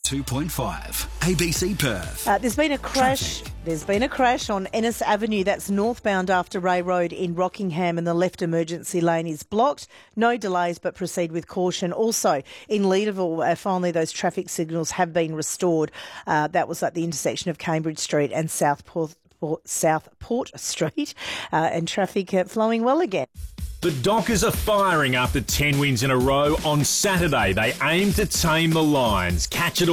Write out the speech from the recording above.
92.5. ABC Perth. There's been a crash. Traffic. There's been a crash on Ennis Avenue. That's northbound after Ray Road in Rockingham, and the left emergency lane is blocked. No delays, but proceed with caution. Also in Leederville, finally those traffic signals have been restored. That was at the intersection of Cambridge Street and South Port Street, and traffic flowing well again. The Dockers are firing after 10 wins in a row on Saturday. They aim to tame the Lions. Catch it all.